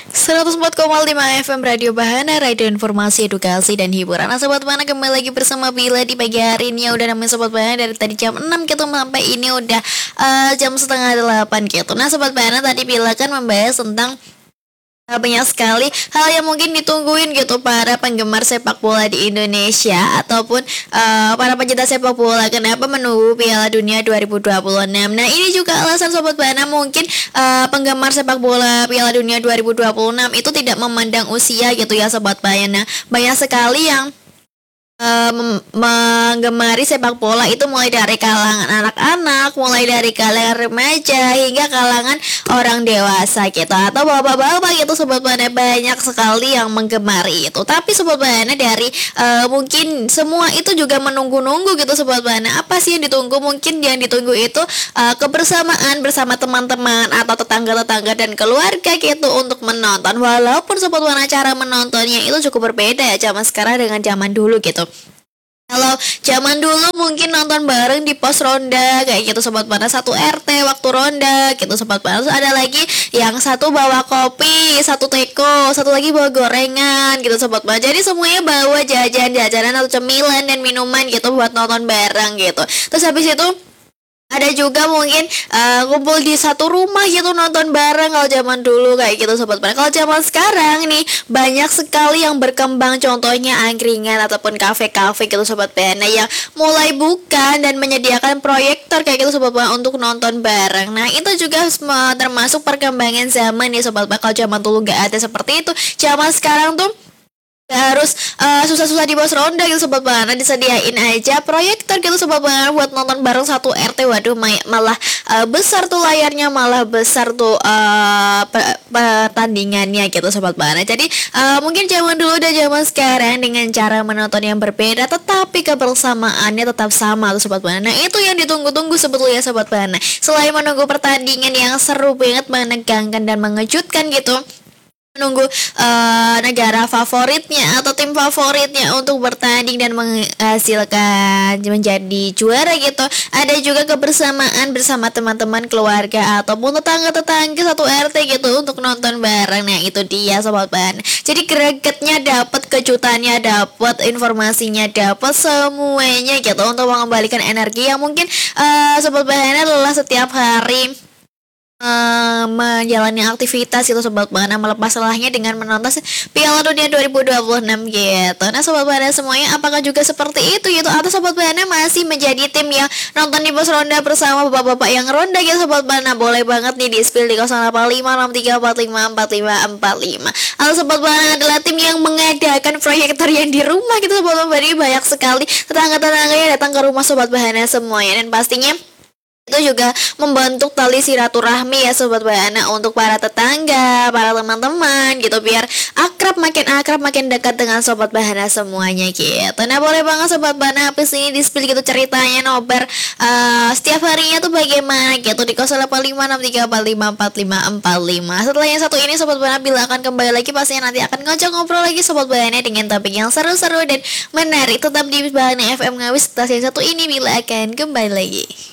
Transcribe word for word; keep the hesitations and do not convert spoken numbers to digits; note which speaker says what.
Speaker 1: seratus empat koma lima F M Radio Bahana, radio informasi, edukasi, dan hiburan. Nah Sobat Bahana, kembali lagi bersama Bila di pagi hari ini. Ya udah namanya Sobat Bahana dari tadi jam enam gitu sampai ini udah uh, jam setengah delapan gitu. Nah Sobat Bahana, tadi Bila kan membahas tentang uh, banyak sekali hal yang mungkin ditungguin gitu para penggemar sepak bola di Indonesia ataupun uh, para pencinta sepak bola. Kenapa menunggu Piala Dunia dua ribu dua puluh enam? Nah ini juga alasan Sobat Bahana mungkin uh, penggemar sepak bola Piala Dunia dua ribu dua puluh enam itu tidak memandang usia gitu ya Sobat Bahana. Banyak sekali yang Uh, menggemari sepak bola itu mulai dari kalangan anak-anak, mulai dari kalangan remaja hingga kalangan orang dewasa gitu, atau bapak-bapak gitu Sobat Bahana, banyak sekali yang menggemari itu. Tapi Sobat Bahana dari uh, mungkin semua itu juga menunggu-nunggu gitu Sobat Bahana. Apa sih yang ditunggu? Mungkin yang ditunggu itu uh, kebersamaan bersama teman-teman atau tetangga-tetangga dan keluarga gitu untuk menonton. Walaupun Sobat Bahana cara menontonnya itu cukup berbeda ya zaman sekarang dengan zaman dulu gitu. Kalau zaman dulu mungkin nonton bareng di pos ronda kayak gitu Sobat Bahana, satu R T waktu ronda gitu Sobat Bahana. Terus ada lagi yang satu bawa kopi, satu teko, satu lagi bawa gorengan gitu Sobat Bahana. Jadi semuanya bawa jajan-jajanan atau cemilan dan minuman gitu buat nonton bareng gitu. Terus habis itu ada juga mungkin uh, ngumpul di satu rumah gitu nonton bareng kalau zaman dulu kayak gitu Sobat Bahana. Kalau zaman sekarang nih banyak sekali yang berkembang, contohnya angkringan ataupun kafe-kafe gitu Sobat Bahana yang mulai buka dan menyediakan proyektor kayak gitu Sobat Bahana untuk nonton bareng. Nah itu juga termasuk perkembangan zaman nih Sobat Bahana. Kalau zaman dulu nggak ada seperti itu, zaman sekarang tuh harus uh, susah-susah di pos ronda gitu Sobat Bahana, disediain aja proyektor gitu Sobat Bahana buat nonton bareng satu R T. Waduh malah uh, besar tuh layarnya, malah besar tuh uh, pertandingannya gitu Sobat Bahana. Jadi uh, mungkin zaman dulu dan zaman sekarang dengan cara menonton yang berbeda, tetapi kebersamaannya tetap sama tuh Sobat Bahana. Nah itu yang ditunggu-tunggu sebetulnya Sobat Bahana. Selain menunggu pertandingan yang seru banget, menegangkan dan mengejutkan gitu, menunggu uh, negara favoritnya atau tim favoritnya untuk bertanding dan menghasilkan menjadi juara gitu. Ada juga kebersamaan bersama teman-teman, keluarga ataupun tetangga-tetangga satu R T gitu untuk nonton bareng. Nah itu dia Sobat Bahana. Jadi gregetnya dapat, kejutannya dapat, informasinya dapat, semuanya gitu untuk mengembalikan energi yang mungkin uh, Sobat Bahana lelah setiap hari Uh, menjalani aktivitas itu Sobat Bahana, melepas lelahnya dengan menonton Piala Dunia dua ribu dua puluh enam gitu. Nah Sobat Bahana semuanya, apakah juga seperti itu gitu, atau Sobat Bahana masih menjadi tim yang nonton di pos ronda bersama bapak-bapak yang ronda gitu Sobat Bahana? Boleh banget nih di spill di nol delapan lima enam tiga empat lima empat lima empat lima. Atau Sobat Bahana adalah tim yang mengadakan proyektor yang di rumah gitu Sobat Bahana? Banyak sekali tetangga-tetangganya datang ke rumah Sobat Bahana semuanya, dan pastinya itu juga membentuk tali silaturahmi ya Sobat Bahana untuk para tetangga, para teman-teman gitu, biar akrab, makin akrab, makin dekat dengan Sobat Bahana semuanya gitu. Nah boleh banget Sobat Bahana habis ini di spill gitu ceritanya nobar uh, setiap harinya tuh bagaimana gitu di nol delapan lima enam tiga empat lima empat lima empat lima. Setelah yang satu ini Sobat Bahana bila akan kembali lagi, pastinya nanti akan ngajak ngobrol lagi Sobat Bahana dengan topik yang seru-seru dan menarik. Tetap di Bahana F M Ngawis. Setelah yang satu ini bila akan kembali lagi.